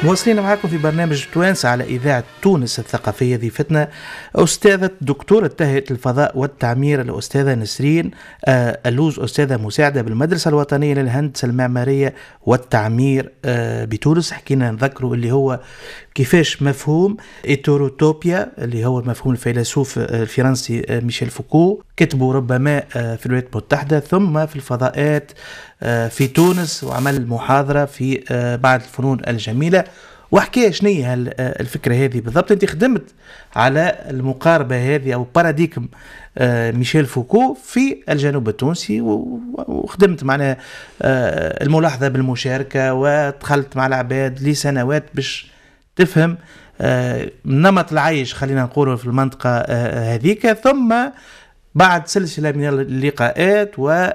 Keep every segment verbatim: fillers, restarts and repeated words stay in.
مواصلين معكم في برنامج توانسة على إذاعة تونس الثقافية. ضيفتنا أستاذة دكتورة تهيئة الفضاء والتعمير الأستاذة نسرين اللوز، أستاذة مساعدة بالمدرسة الوطنية للهندسة المعمارية والتعمير بتونس. حكينا نذكروا اللي هو كيفاش مفهوم إيتوروتوبيا اللي هو المفهوم الفيلسوف الفرنسي ميشيل فوكو كتبه ربما في الولايات المتحدة ثم في الفضاءات في تونس، وعمل محاضرة في بعض الفنون الجميلة. وحكي شنية الفكرة هذه بالضبط؟ انت خدمت على المقاربة هذه أو باراديكم ميشيل فوكو في الجنوب التونسي، وخدمت معنا الملاحظة بالمشاركة، ودخلت مع العباد لسنوات باش تفهم نمط العيش خلينا نقوله في المنطقة هذيك. ثم بعد سلسلة من اللقاءات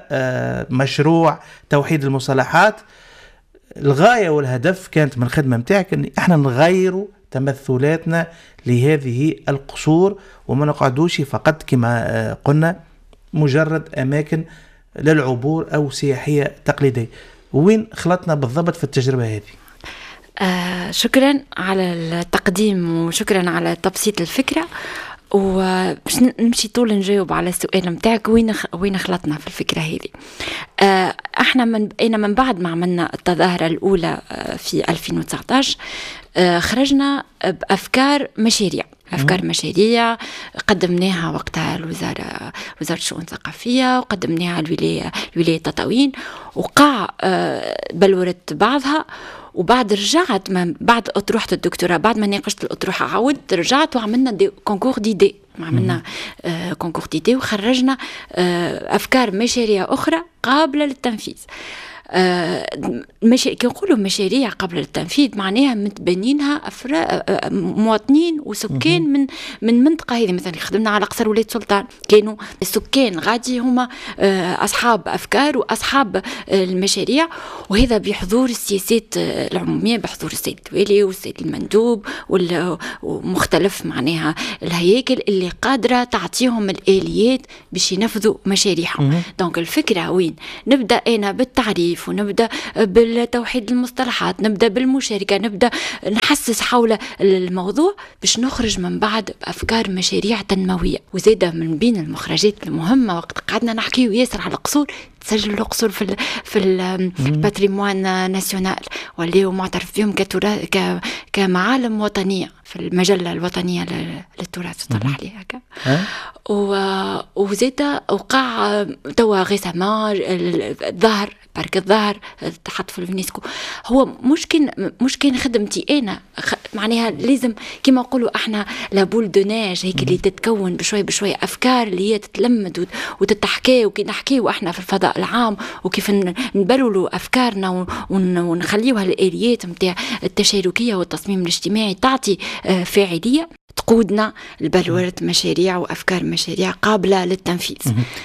ومشروع توحيد المصطلحات، الغاية والهدف كانت من الخدمة متاعك ان احنا نغيروا تمثلاتنا لهذه القصور، وما نقعدوش فقط كما قلنا مجرد اماكن للعبور او سياحية تقليدية. وين خلطنا بالضبط في التجربة هذه؟ آه شكرا على التقديم وشكرا على تبسيط الفكرة. وباش نمشي طول نجاوب على السؤال متاعك وين وين خلطنا في الفكرة هذه. آه احنا من بقينا من بعد ما عملنا التظاهرة الأولى آه في ألفين وتسعطاش آه خرجنا بأفكار مشاريع أفكار مشاريع قدمناها وقتها الوزارة وزارة الشؤون الثقافية، وقدمناها الولاية الولاية تطاوين، وقع آه بلورت بعضها. وبعد رجعت من بعد أطروحة الدكتوراه، بعد ما ناقشت الأطروحة عودت رجعت وعملنا دي كونكور ديدي عملنا آه كونكور ديدي وخرجنا آه أفكار مشاريع أخرى قابلة للتنفيذ. آه مش... كي نقولوا مشاريع قبل التنفيذ معناها متبنينها أفرا... آه مواطنين وسكان من من منطقة هذه. مثلا خدمنا على قصر ولاد سلطان، كانوا السكان غادي هما آه أصحاب أفكار وأصحاب آه المشاريع، وهذا بحضور السياسات آه العمومية، بحضور السيد الوالي والسيد المندوب وال... ومختلف معناها الهياكل اللي قادرة تعطيهم الآليات باش ينفذوا مشاريعهم. دونك الفكرة وين نبدأ أنا بالتعريف، ونبدأ بالتوحيد المصطلحات، نبدأ بالمشاركة، نبدأ نحسس حول الموضوع باش نخرج من بعد بأفكار مشاريع تنموية. وزيادة من بين المخرجات المهمة وقت قعدنا نحكي وياسر على قصور تسجل الأقصر في ال في الباتريموان ناسيونال واللي هو معترف بهم كتراث كمعالم وطنية في المجلة الوطنية للتراث طلع عليها هكا. وزيادة وقع توا غيسما الظهر بارك الظهر تحط في اليونسكو. هو مشكل مشكل خدمتي أنا معناها لازم كما نقولوا احنا لابول دوناج هيك اللي تتكون بشوي بشوي أفكار اللي هي تتلمد وتتحكي، وكي نحكيو احنا في الفضاء العام وكيف نبلولوا أفكارنا ونخليوها الآليات متاع التشاركية والتصميم الاجتماعي تعطي فاعلية تقودنا لبلورة مشاريع وأفكار مشاريع قابلة للتنفيذ.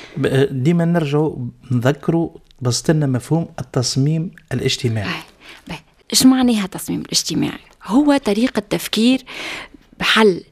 ديما نرجع نذكروا بسطنا مفهوم التصميم الاجتماعي. آه. إيش معناها تصميم الاجتماعي؟ هو طريقة تفكير بحل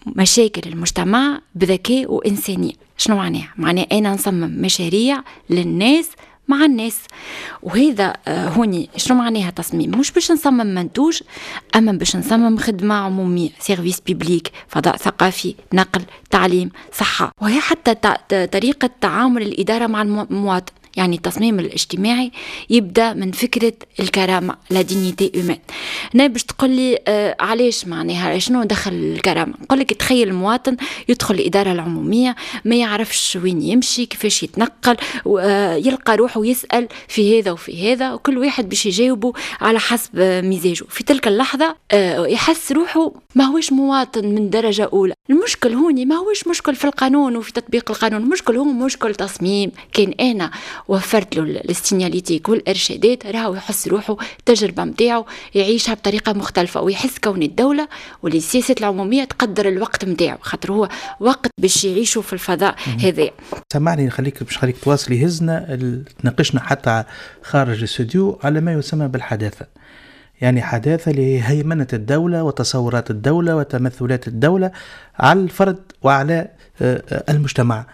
مشاكل المجتمع بذكاء وإنسانية. شنو معناها؟ معناه أنا نصمم مشاريع للناس مع الناس. وهذا آه هوني شنو معناها تصميم؟ مش باش نصمم منتوج، أما باش نصمم خدمة عمومية، سيرفيس بيبليك، فضاء ثقافي، نقل، تعليم، صحة. وهي حتى طريقة تعامل الإدارة مع المواطن. يعني التصميم الاجتماعي يبدأ من فكرة الكرامة، لا دينيتي هيومان. هنا باش تقول لي آه علاش معناها شنو دخل الكرامة؟ نقول لك تخيل المواطن يدخل الإدارة العمومية ما يعرفش وين يمشي، كيفاش يتنقل، آه يلقى روحه يسأل في هذا وفي هذا، وكل واحد باش يجاوبه على حسب مزاجه. في تلك اللحظة آه يحس روحه ما هوش مواطن من درجة أولى. المشكل هوني ما هوش مشكل في القانون وفي تطبيق القانون، المشكل هو مشكل تصميم. كان أنا وفرت له الاستيناليتيك والإرشادات راهو يحس روحه التجربة متاعه يعيشها بطريقة مختلفة، ويحس كون الدولة والسياسات العمومية تقدر الوقت متاعه، خاطر هو وقت باش يعيشوا في الفضاء هذا. سمعني نخليك باش خليك تواصلي هزنا تناقشنا حتى خارج الاستوديو على ما يسمى بالحداثة. يعني حداثة لهيمنة الدولة وتصورات الدولة وتمثلات الدولة على الفرد وعلى المجتمع.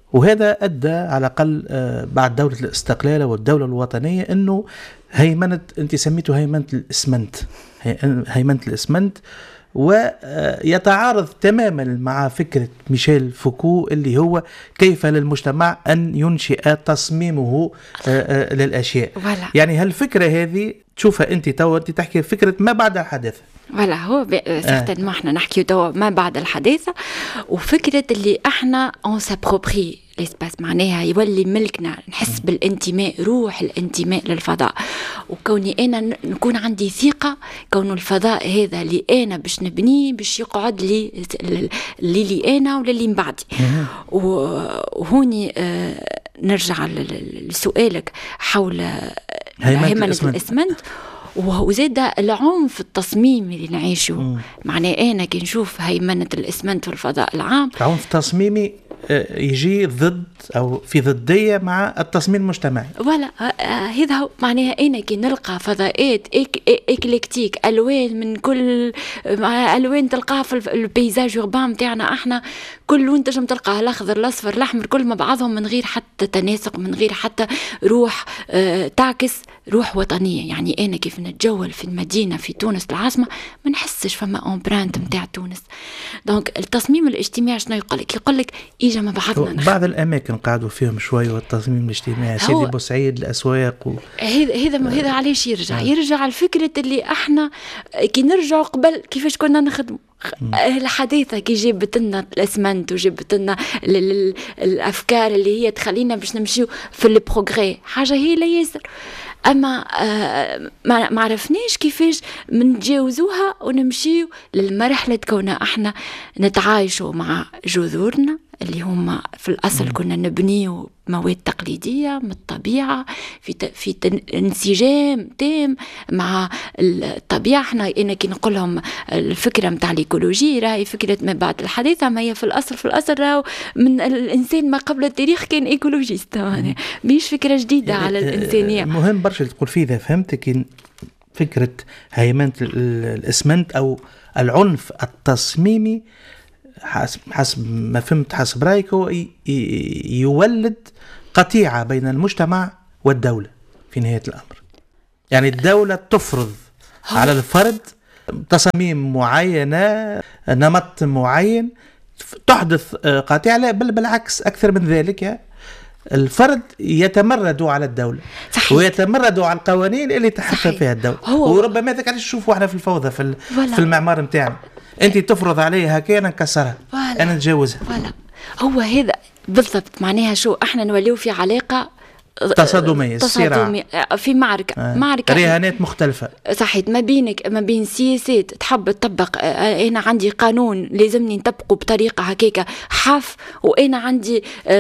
وهذا أدى على الأقل بعد دولة الاستقلال والدولة الوطنية أنه هيمنة، أنت سميته هيمنة الإسمنت، هيمنة الإسمنت، ويتعارض تماما مع فكرة ميشيل فوكو اللي هو كيف للمجتمع أن ينشئ تصميمه للأشياء. ولا. يعني هالفكرة هذه تشوفها أنت تو أنت تحكي فكرة ما بعد الحداثة. ولا هو سيغتن ما احنا نحكي توا ما بعد الحداثة، وفكرة اللي احنا on s'approprie ليسباس، معناها يولي ملكنا، نحس بالانتماء، روح الانتماء للفضاء. وكوني انا نكون عندي ثقة كون الفضاء هذا اللي انا باش نبنيه باش يقعد لي لي انا وللي من بعدي. وهوني اه نرجع لسؤالك حول هيمنة الاسمنت وزاد العنف التصميمي اللي نعيشه. معناه انا كي نشوف هيمنة الاسمنت والفضاء العام، العنف التصميمي يجي ضد أو في ضدية مع التصميم المجتمعي. ولا هذا هو معناها أنا كي نلقى فضاءات إك إكليكتيك، ألوان من كل ألوان تلقاها في البيزاج يوربان متاعنا احنا، كل لون تجم تلقاه، الأخضر الأصفر الأحمر كل ما بعضهم من غير حتى تناسق، من غير حتى روح اه تعكس روح وطنية. يعني أنا كيف نتجول في المدينة في تونس العاصمة ما نحسش فما أمبرانت متاع تونس. دونك التصميم الاجتماعي شنو يقولك؟ يقولك إيجا ما بعضنا بعض الأماكن قاعدوا فيهم شوي والتصميم الاجتماعي، سيدي بوسعيد الأسواق و... هذا هذا هذا علاش يرجع يرجع الفكرة اللي احنا كي نرجع قبل كيفاش كنا نخدم الحديثة، كي جابت لنا الاسمنت وجابت لنا الافكار اللي هي تخلينا باش نمشيو في البروغري، حاجة هي لا ياسر. اما آه ما عرفناش كيفاش منتجاوزوها ونمشيو للمرحلة كونا احنا نتعايشوا مع جذورنا اللي هم في الأصل كنا نبنيه مواد تقليدية من الطبيعة في في انسجام تام مع الطبيعة. احنا أنا كي نقول لهم الفكرة متاع الإيكولوجي راهي فكرة ما بعد الحداثة، ما هي في الأصل في الأصل راهو من الإنسان ما قبل التاريخ كان إيكولوجيست، مش فكرة جديدة على الإنسانية. مهم برشا تقول فيه إذا فهمتك فكرة هيمنة الإسمنت أو العنف التصميمي حسب حسب ما فهمت حسب رايك هو يولد قطيعة بين المجتمع والدولة في نهاية الأمر. يعني الدولة تفرض على الفرد تصاميم معينة، نمط معين، تحدث قطيعة. لا بل بالعكس أكثر من ذلك، الفرد يتمرد على الدولة. صحيح. ويتمرد على القوانين اللي تحكم فيها الدولة. وربما ذاك علاش نشوفوا احنا في الفوضى في, في المعمار متاعنا، انت تفرض عليها هكا انا نكسرها انا نتجاوزها. ولا هو هذا بالضبط معناها شو احنا نوليو في علاقة تصادمية، تصادمية في معركة آه. معركة رهانات مختلفة. صحيح، ما بينك ما بين سياسات تحب تطبق، أنا عندي قانون لازمني نطبقه بطريقة هكاكا حاف، وأنا عندي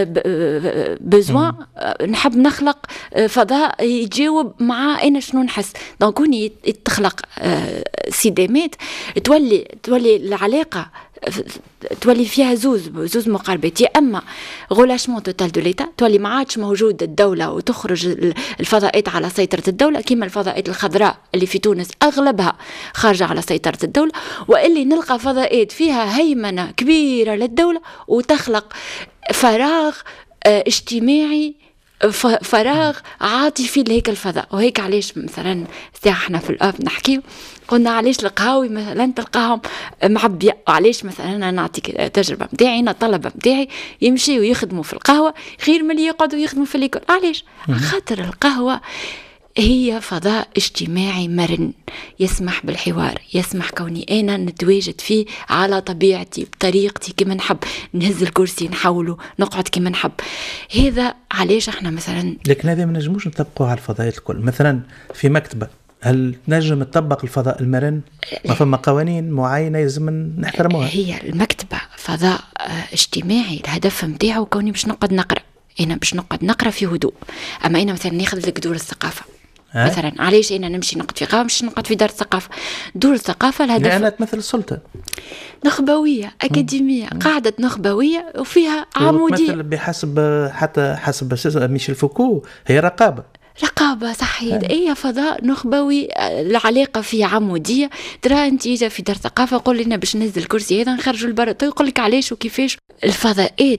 بزوان نحب نخلق فضاء يجاوب مع أنا شنو نحس. دونك تخلق سيدامات تولي تولي العلاقة تولي فيها زوز زوز مقاربات، يا اما غولاشمون توتال دو ليتا، تولي ما عادش موجود الدوله وتخرج الفضاءات على سيطره الدوله، كما الفضاءات الخضراء اللي في تونس اغلبها خارجه على سيطره الدوله، واللي نلقى فضاءات فيها هيمنه كبيره للدوله وتخلق فراغ اجتماعي، فراغ عاطفي لهيك الفضاء. وهيك علاش مثلا ساعة احنا في الاب نحكيو قلنا علاش القهاوي مثلا تلقاهم معبية، وعلاش مثلا انا نعطيك تجربه نتاعي، انا الطلبه نتاعي يمشيوا يخدموا في القهوه خير من اللي يقعدوا يخدموا في ليكول. علاش؟ خاطر القهوه هي فضاء اجتماعي مرن يسمح بالحوار، يسمح كوني أنا نتواجد فيه على طبيعتي بطريقتي كما نحب، نهز الكرسي نحوله نقعد كما نحب. هذا علاش احنا مثلا لكن هذا ما نجموش نطبقوه على الفضاءات الكل. مثلا في مكتبة هل نجم تطبق الفضاء المرن؟ ما فما قوانين معينة يلزم نحترموها. هي المكتبة فضاء اجتماعي، الهدف متاعه كوني باش نقعد نقرأ، أنا باش نقعد نقرأ في هدوء. أما أنا مثلا ناخذ لك دور الثقافة أه؟ مثلا علاش أنا نمشي نقعد في قهوة مش نقعد في دار الثقافة؟ دور الثقافة الهدف لأنها تمثل السلطة نخبوية أكاديمية، مم. قاعدة نخبوية وفيها عمودية بحسب حتى حسب ميشيل فوكو هي رقابة رقابة. صحيح، هي فضاء نخبوي، العلاقة فيه عمودية. ترى أنت إذا في دار ثقافة قول لنا باش ننزل الكرسي هذا نخرجوا البرد، يقول لك علاش وكيفاش. الفضاءات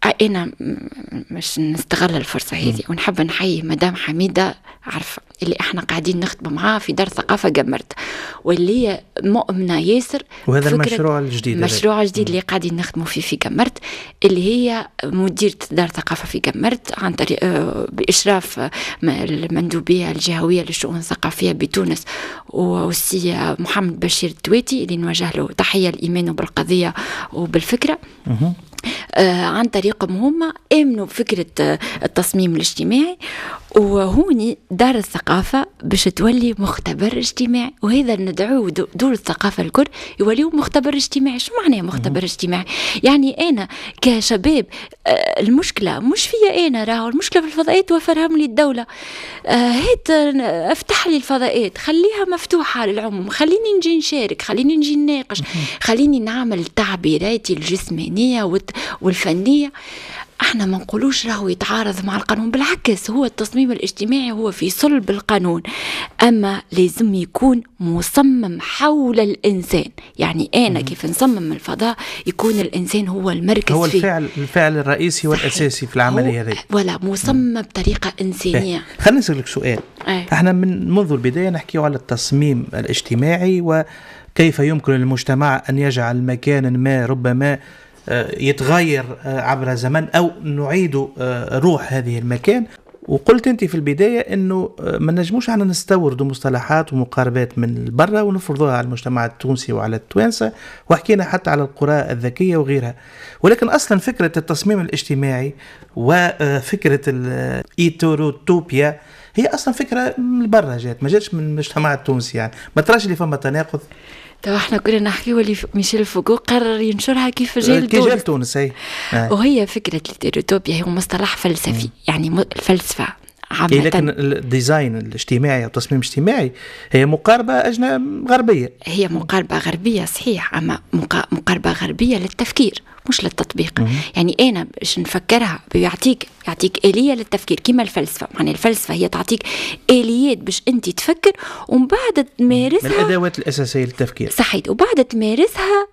أنا مش نستغل الفرصة هذه ونحب نحيي مدام حميدة، عارفة اللي احنا قاعدين نخدم معاه في دار ثقافة جمرت، واللي هي مؤمنة ياسر. وهذا المشروع الجديد المشروع الجديد اللي قاعدين نخدموا فيه في جمرت، اللي هي مديرة دار ثقافة في جمرت عن طريق بإشراف المندوبية الجهوية للشؤون الثقافية بتونس والسي محمد بشير التويتي، اللي نوجه له تحية الإيمان وبالقضية وبالفكرة. آه عن طريقهم هم آمنوا بفكرة آه التصميم الاجتماعي، وهوني دار الثقافة باش تولي مختبر اجتماعي، وهذا ندعوه دور الثقافة الكل يوليو مختبر اجتماعي. شو معناه مختبر اجتماعي؟ يعني أنا كشباب آه المشكلة مش فيا أنا، راهو المشكلة في الفضاءات وفرهم لي الدولة. آه هات افتح لي الفضاءات، خليها مفتوحة للعموم، خليني نجي نشارك، خليني نجي نناقش، خليني نعمل تعبيراتي الجسمانية والفنية. احنا ما نقولوش راهو يتعارض مع القانون، بالعكس هو التصميم الاجتماعي هو في صلب القانون، اما لازم يكون مصمم حول الانسان. يعني انا كيف نصمم الفضاء يكون الانسان هو المركز، هو الفعل فيه. الفعل الرئيسي والاساسي في العمليه هذه، ولا مصمم بطريقه انسانيه. خلينا نسالك سؤال. أي. احنا من منذ البدايه نحكي على التصميم الاجتماعي وكيف يمكن للمجتمع ان يجعل مكانا ما ربما يتغير عبر الزمن أو نعيد روح هذه المكان. وقلت أنت في البداية أنه ما نجموش عنا نستوردوا مصطلحات ومقاربات من برا ونفرضوها على المجتمع التونسي وعلى التوانسة، وحكينا حتى على القرى الذكية وغيرها. ولكن أصلا فكرة التصميم الاجتماعي وفكرة الإيتوروتوبيا هي أصلا فكرة من برا جات، ما جاتش من المجتمع التونسي. يعني ما تراش اللي فما تناقض؟ تو احنا كنا نحكي واللي ميشيل فوكو قرر ينشرها كيف جال تونس, جال تونس هي. وهي فكرة الإيتوروتوبيا هو مصطلح فلسفي، يعني الفلسفة عامة. لكن الديزاين الاجتماعي أو التصميم الاجتماعي هي مقاربة أجنبية غربية، هي مقاربة غربية صحيح، أما مقاربة غربية للتفكير مش للتطبيق. م- يعني أنا باش نفكرها بيعطيك يعطيك آلية للتفكير كما الفلسفة. يعني الفلسفة هي تعطيك آليات باش أنت تفكر ومن بعد تمارسها، من الأدوات الأساسية للتفكير. صحيح، وبعد تمارسها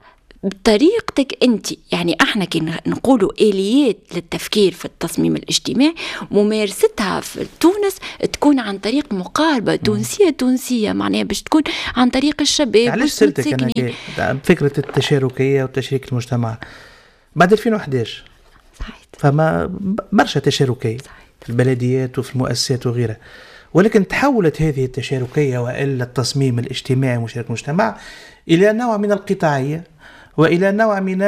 بطريقتك أنت. يعني احنا كي نقولوا آليات للتفكير في التصميم الاجتماعي، ممارستها في تونس تكون عن طريق مقاربة تونسية تونسية، معناها باش تكون عن طريق الشباب. علاش سألتك أنا فكرة التشاركية وتشريك المجتمع بعد ألفين وأحد عشر؟ صحيح. فما برشا تشاركية في البلديات وفي المؤسسات وغيرها، ولكن تحولت هذه التشاركية وإلا التصميم الاجتماعي ومشاركة المجتمع إلى نوع من القطاعية وإلى نوع من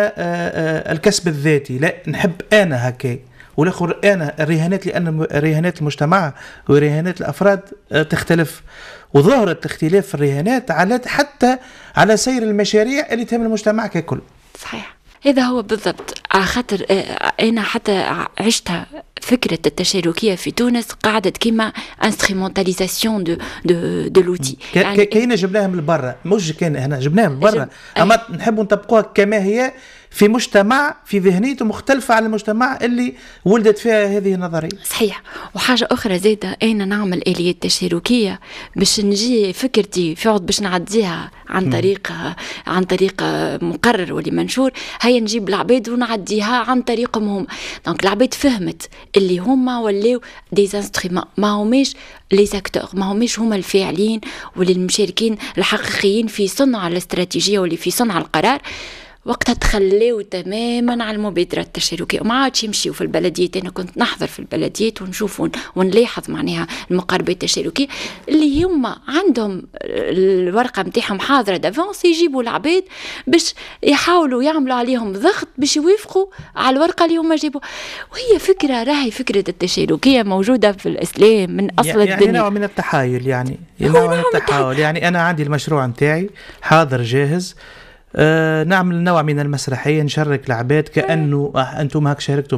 الكسب الذاتي. لا نحب أنا هكا والآخر أنا الرهانات، لأن رهانات المجتمع ورهانات الأفراد تختلف، وظهرت اختلاف في الرهانات على حتى على سير المشاريع اللي تهم المجتمع ككل. صحيح، هذا هو بالضبط. خاطر أنا حتى عشتها فكرة التشاركية في تونس قاعدة كما انسترومنتاليزاسيون دو دو دو لوتي. يعني كاينة جبناها من برا، مش كان هنا جبناها من برا، أما نحبوا نطبقوها كما هي في مجتمع في ذهنيته مختلفة عن المجتمع اللي ولدت فيها هذه النظرية. صحيح. وحاجة أخرى زيادة، أين نعمل آليات تشاركية باش نجي فكرتي في عود باش نعديها عن طريق م. عن طريق مقرر ولا منشور، هيا نجيب العباد ونعديها عن طريقهم هم. دونك العباد فهمت اللي هما ولاو ديزانسترومون، ما هماش لي زاكتور، ما هماش هما الفاعلين واللي المشاركين الحقيقيين في صنع الاستراتيجية واللي في صنع القرار. وقتها تخليو تماما على المبادرات التشاركية وما عادش يمشيوا في البلديات. أنا كنت نحضر في البلديات ونشوف ونلاحظ معناها المقاربات التشاركية اللي هم عندهم الورقة متاعهم حاضرة دافونس، يجيبوا العباد باش يحاولوا يعملوا عليهم ضغط باش يوافقوا على الورقة اللي هم جابوا. وهي فكرة راهي فكرة التشاركية موجودة في الإسلام من أصل يعني الدنيا. يعني نوع من التحايل، يعني نوع من التحايل. يعني أنا عندي المشروع متاعي حاضر جاهز، أه نعمل نوع من المسرحية، نشارك العباد كأنه أنتم هاك شاركتوا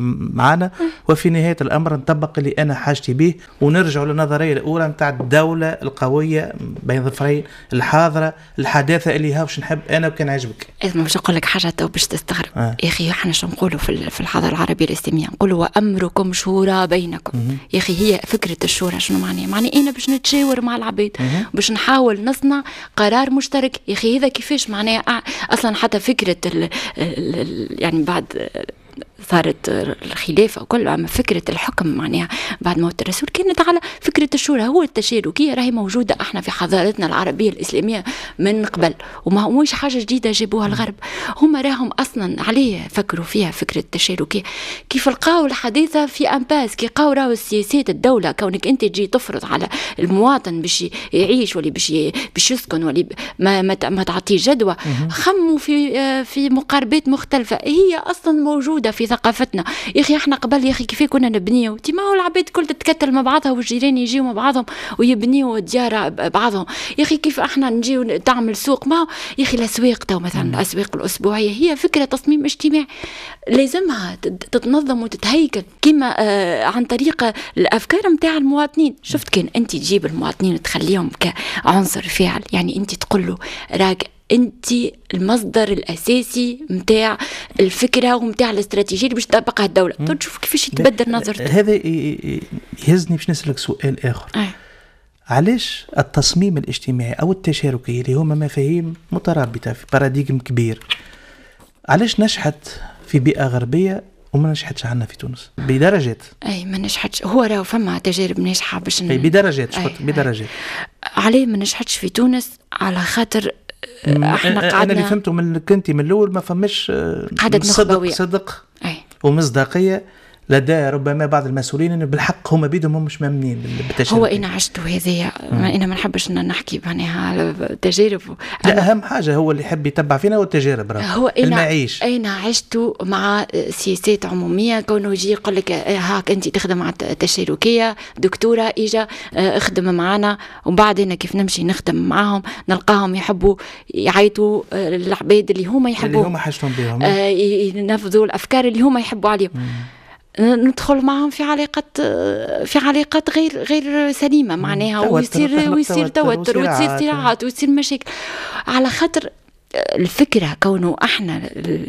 معنا، وفي نهاية الأمر نطبق اللي أنا حاجتي به، ونرجع للنظرية الأولى متاع الدولة القوية بين ظفرين، الحاضرة الحداثة اللي هاوش نحب أنا وكان عجبك. إذا مش أقول لك حاجة تو باش تستغرب آه. يا أخي إحنا شو نقولوا في في الحضارة العربية الإسلامية؟ نقولوا وأمركم شورى بينكم. مه. يا أخي هي فكرة الشورى شنو معناها؟ معنى أنا باش نتشاور مع العباد، مه. باش نحاول نصنع قرار مشترك. يا أخي هذا كيفاش معناها أصلا حتى فكرة ال ال يعني بعد صارت الخلافة وكل، أما فكرة الحكم معناها بعد موت الرسول كانت على فكرة الشورى. هو التشاركية راهي موجودة احنا في حضارتنا العربية الإسلامية من قبل، وما مش حاجة جديدة جابوها الغرب. هما راهم أصلا عليه فكروا فيها فكرة التشاركية. كيف لقاو الحديثة في أمباس، كي لقاو راهو السياسات الدولة كونك أنت تجي تفرض على المواطن باش يعيش ولا باش باش يسكن ولا ما ما, ما تعطيه جدوى. خموا في في مقاربات مختلفة هي أصلا موجودة في ثقافتنا. يا أخي احنا قبل يا أخي كيف كنا نبنيو تي ما هو العباد كل تتكتل مع بعضها والجيران يجيو مع بعضهم ويبنيو ديار بعضهم. يا أخي كيف احنا نجيو تعمل سوق ما يا أخي الأسواق تو مثلا الأسواق الأسبوعية هي فكرة تصميم اجتماعي لازمها تتنظم وتتهيكل كما آه عن طريق الأفكار متاع المواطنين. شفت كان أنت تجيب المواطنين تخليهم كعنصر فاعل، يعني أنت تقول له راك أنت المصدر الأساسي متاع الفكرة ومتاع الاستراتيجية اللي باش تطبقها الدولة. تشوف كيفاش يتبدل نظرته. هذا يهزني باش نسألك سؤال آخر. أي. علاش التصميم الاجتماعي أو التشاركي اللي هما مفاهيم مترابطة في باراديغم كبير، علاش نشحت في بيئة غربية وما نجحتش عنا في تونس بدرجات؟ اي ما نجحتش. هو راه فما تجارب ناجحه باش ن... بدرجات شفت بدرجات. عليه ما نجحتش في تونس على خاطر احنا قعدنا. انا اللي فهمته من كنتي من الاول ما فماش صدق صدق أي. ومصداقيه لدى ربما بعض المسؤولين ان بالحق هما بيدهم هم مش مامنين بالتشارك. هو انا عشته هذايا، انا ما نحبش نحكي معناها على تجارب. لا اهم حاجه هو اللي يحب يتبع فينا هو التجارب. هو المعيش انا عشته مع سياسات عموميه، كونه يجي يقول لك هاك انت تخدم مع التشاركيه دكتوره اجا اخدم معنا، وبعدين كيف نمشي نخدم معاهم نلقاهم يحبوا يعيطوا العباد اللي هما يحبوا اللي هما حاجتهم بهم آه ينفذوا الافكار اللي هما يحبوا عليهم. ندخل معهم في علاقات في علاقات غير غير سليمه معناها، ويصير ويصير توتر وتصير صراعات ويصير مشاكل على خاطر الفكره. كونه احنا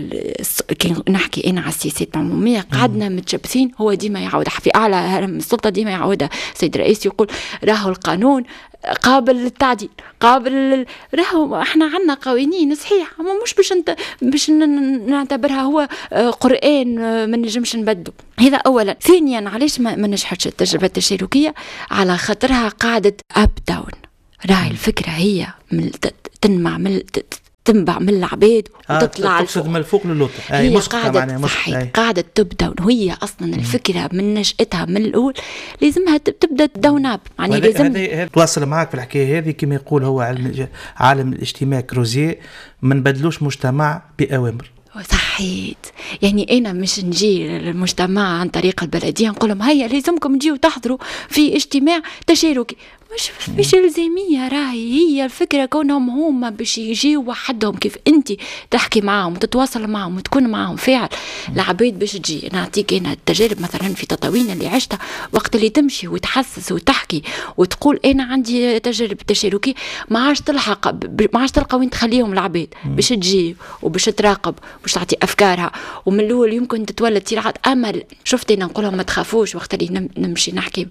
كي نحكي انا على السياسات العموميه قعدنا متشبثين. هو ديما يعود في اعلى هرم السلطه ديما يعودها السيد الرئيس يقول راهو القانون قابل للتعديل قابل. راهو احنا عنا قوانين صحيح اما مش باش انت باش نعتبرها هو قرآن ما نجمش نبدله. هذا اولا. ثانيا علاش ما نجحتش التجربه التشاركيه؟ على خاطرها قاعده اب داون. راهي الفكره هي من تنمع من تنبع من العباد وتطلع آه تقصد من الفوق للوطن. هي قاعدة صحيح قاعدة تبدأ. وهي أصلا الفكرة من نشأتها من الأول لازمها تبدأ داون اب. يعني لازم تواصل معك في الحكاية هذه كما يقول هو علم عالم الاجتماع كروزيه، ما نبدلوش مجتمع بأوامر. صحيت. يعني أنا مش نجي للمجتمع عن طريق البلدية نقول لهم هيا لازمكم تجيوا تحضروا في اجتماع تشاركي. مش مش الزامية. راهي هي الفكرة كونهم هما باش يجيوا وحدهم كيف انت تحكي معهم وتتواصل معهم وتكون معهم فاعل. العباد باش تجي. نعطيك انا التجارب مثلا في تطاوين اللي عشتها وقت اللي تمشي وتحسس وتحكي وتقول انا عندي تجارب تشاركي، ما عادش تلحق ما عادش تلقى وين تخليهم العباد باش تجي وباش تراقب باش تعطي افكارها. ومن الاول يمكن تتولد صراعات امل. شفت انا نقول لهم ما تخافوش وقت اللي نمشي نحكي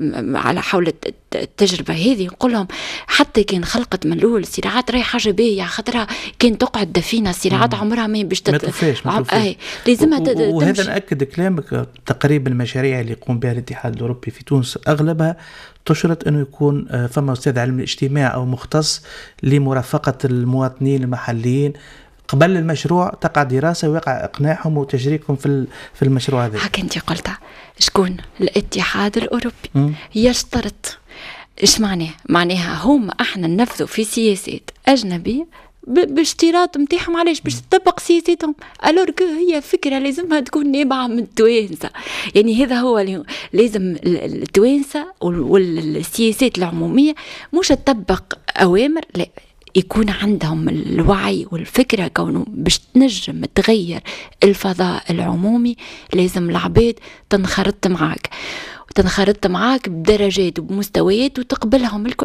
على حول التجربة هذه نقول لهم حتى كان خلقت من الاول الصراعات راهي حاجه باهيه خاطرها كان تقعد دفينه الصراعات عمرها ما باش تتفاش عم... اي لازمها و... وهذا ناكد كلامك. تقريبا المشاريع اللي يقوم بها الاتحاد الاوروبي في تونس اغلبها تشرط انه يكون فما استاذ علم الاجتماع او مختص لمرافقه المواطنين المحليين قبل المشروع، تقع دراسه ويقع اقناعهم وتشريكهم في في المشروع هذا. هكا انت قلتها. شكون؟ الاتحاد الاوروبي يشترط. ايش معناه؟ معناها هم احنا ننفذوا في سياسات اجنبيه باشتراط متاعهم. علاش؟ باش تطبق سياساتهم. الورك هي فكره لازمها تكون نابعه من التوانسه. يعني هذا هو اللي لازم التوانسه والسياسات العموميه مش تطبق اوامر، لا يكون عندهم الوعي والفكرة كونه باش تنجم تغير الفضاء العمومي لازم العباد تنخرط معاك وتنخرط معاك بدرجات وبمستويات وتقبلهم الكل.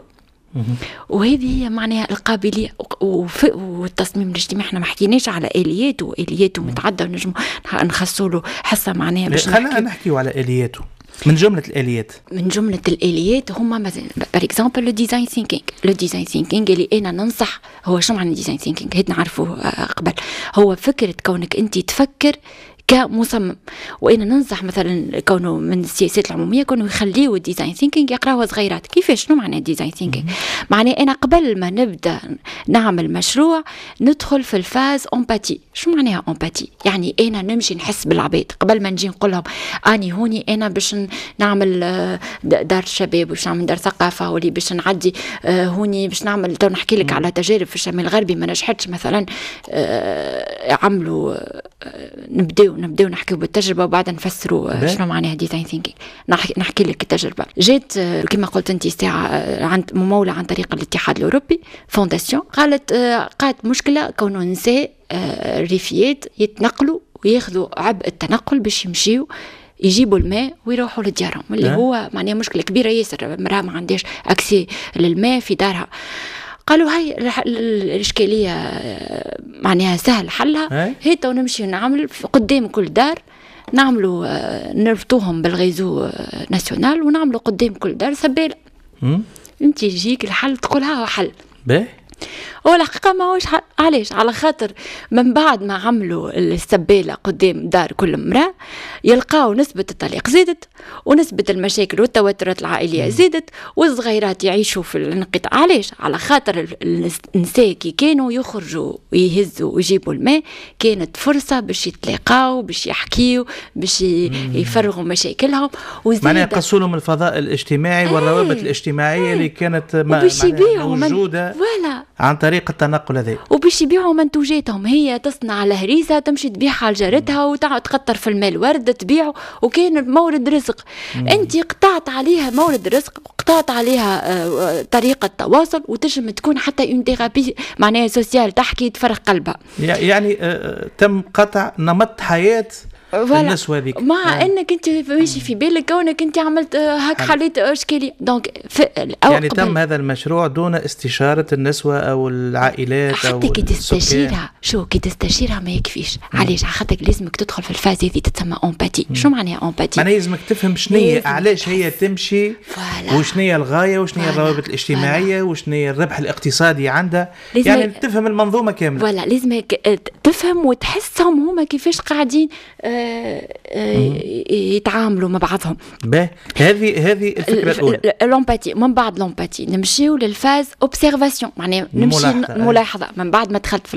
وهذه هي معناها القابلية والتصميم الاجتماعي. احنا ما حكيناش على آلياته وآلياته متعدة ونجم نخصوا له حصة معناها باش خلينا نحكيوا على آلياته. من جملة الآليات من جملة الآليات هما مثلا بار اكزامبل لو ديزاين ثينكينج. لو ديزاين ثينكينج اللي أنا ننصح هو شو معنى ديزاين ثينكينج؟ هيد نعرفه قبل. هو فكرة كونك أنت تفكر كمصمم. وانا ننصح مثلا كونه من السياسات العموميه كونه يخليوا الديزاين ثينكينج يقراوها صغيرات. كيفاش؟ شنو معنى الديزاين ثينكينج؟ معناه انا قبل ما نبدا نعمل مشروع ندخل في الفاز امباتي. شو معناها امباتي؟ يعني انا نمشي نحس بالعباد قبل ما نجي نقول لهم اني هوني انا باش نعمل دار شباب، باش نعمل دار ثقافه، واللي باش نعدي هوني باش نعمل. تو نحكي لك على تجارب في الشمال الغربي ما نجحتش مثلا، عملوا نبداو نبداو نحكيو بالتجربه وبعد نفسروا شنو معناها ديزاين ثينكينج. نحكي لك التجربه. جات كما قلت انت ساعه عند مموله عن طريق الاتحاد الاوروبي فونداسيون، قالت قالت مشكله كونه نساء ريفيات يتنقلوا وياخذوا عبء التنقل باش يمشيو يجيبوا الماء ويروحوا لديارهم، اللي هو معناها مشكله كبيره ياسر. مراه ما عندهاش اكسي للماء في دارها. قالوا هاي الإشكالية معناها سهل حلها، هي تو نمشي نعمل قدام كل دار، نعملوا نربطوهم بالغيزو ناسيونال ونعملوا قدام كل دار سبالة. انت يجيك الحل تقول ها هو حل باهي، والحقيقة ما هوش حل. علاش؟ على خاطر من بعد ما عملوا السبالة قدام دار كل امرأة يلقاو نسبة الطلاق زادت ونسبة المشاكل والتوترات العائلية زادت والصغيرات يعيشوا في الانقطاع. علاش؟ على خاطر النساء كي كانوا يخرجوا ويهزوا ويجيبوا الماء كانت فرصة باش يتلاقاو باش يحكيوا باش يفرغوا مشاكلهم. معناها يقصوا لهم الفضاء الاجتماعي والروابط الاجتماعية اللي كانت موجودة ولا عن طريق التنقل هذا، وباش يبيعوا منتوجاتهم. هي تصنع الهريسه تمشي تبيعها لجارتها وتقطر في الماء الورد تبيعه، وكان مورد رزق. انت قطعت عليها مورد رزق وقطعت عليها آه طريقه تواصل، وتجم تكون حتى اون ثيرابي معناها سوسيال تحكي تفرغ قلبها. يعني آه تم قطع نمط حياه النسوة هذيك، مع آه. انك انت ماشي في بالك كونك انت عملت هاك حليت اشكاليه. دونك يعني تم هذا المشروع دون استشاره النسوة او العائلات حتى او كي تستشيرها. شو كي تستشيرها ما يكفيش. علاش؟ على خاطر لازمك تدخل في الفاز هذه تتسمى امباتي. شو معناها امباتي؟ معناها لازمك تفهم شنية علاش هي تمشي وشنية الغايه وشنية الروابط الاجتماعيه وشنية الربح الاقتصادي عندها، يعني تفهم المنظومه كامله. ولا لازمك تفهم وتحسهم هما كيفاش قاعدين يتعاملوا مع بعضهم. باهي، هذه هذه الفكره الاولى الامباتي. من بعد الامباتي نمشيو للفاز اوبسيرفاسيون، معناها نمشي ملاحظه. من بعد ما دخلت في